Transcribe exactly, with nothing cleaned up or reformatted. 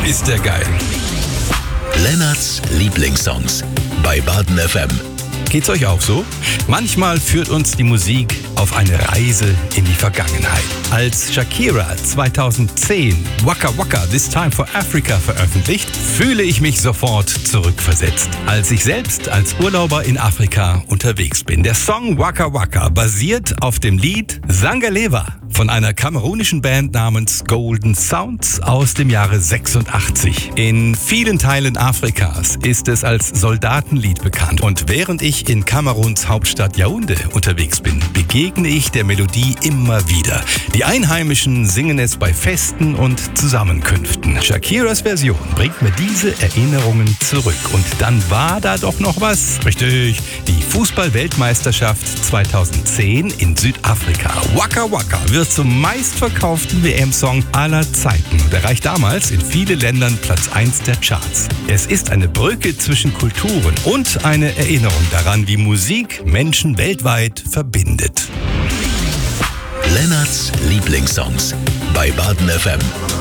ist der geil. Lennarts Lieblingssongs bei Baden F M. Geht's euch auch so? Manchmal führt uns die Musik auf eine Reise in die Vergangenheit. Als Shakira zweitausendzehn Waka Waka This Time for Africa veröffentlicht, fühle ich mich sofort zurückversetzt, als ich selbst als Urlauber in Afrika unterwegs bin. Der Song Waka Waka basiert auf dem Lied Sangalewa von einer kamerunischen Band namens Golden Sounds aus dem Jahre sechsundachtzig. In vielen Teilen Afrikas ist es als Soldatenlied bekannt und während ich in Kameruns Hauptstadt Yaoundé unterwegs bin, begegne ich der Melodie immer wieder. Die Einheimischen singen es bei Festen und Zusammenkünften. Shakiras Version bringt mir diese Erinnerungen zurück. Und dann war da doch noch was. Richtig, die Fußball-Weltmeisterschaft zweitausendzehn in Südafrika. Waka Waka wird zum meistverkauften W M-Song aller Zeiten und erreicht damals in vielen Ländern Platz eins der Charts. Es ist eine Brücke zwischen Kulturen und eine Erinnerung daran, wie Musik Menschen weltweit verbindet. Lennarts Lieblingssongs bei Baden F M.